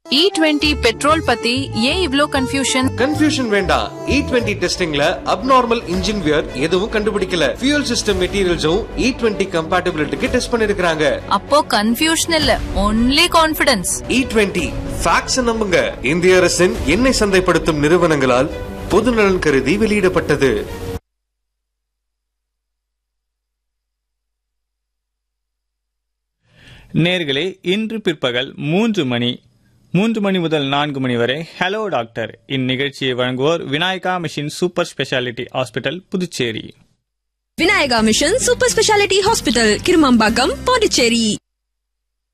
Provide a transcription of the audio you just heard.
E20 petrol பத்தி ஏன் இவ்ளோ கன்ஃபியூஷன் வேண்டாம். E20 டெஸ்டிங்ல அப்நார்மல் இன்ஜின் வியர் எதுவும் கண்டுபிடிக்கல. ஃபியூல் சிஸ்டம் மெட்டீரியல்ஸும் E20 கம்பேட்டிபிலிட்டிக்கு டெஸ்ட் பண்ணிருக்காங்க. அப்போ கன்ஃபியூஷன் இல்ல, ஒன்லி கான்ஃபிடன்ஸ். E20 ஃபேக்ட்ஸ் நம்புங்க. இந்திய அரசின் எண்ணெய் சந்தைப்படுத்தும் நிறுவனங்களால் பொதுநலன் கருதி வெளியிடப்பட்டது. நேர்களே, இன்று பிற்பகல் 3 மணி முதல் 4 மணி வரை ஹலோ டாக்டர் இந்நிகழ்ச்சியை வழங்குவோர் Vinayaka mission super speciality hospital, Puducherry. Vinayaka mission super speciality hospital, Kirumampakkam, Pondicherry.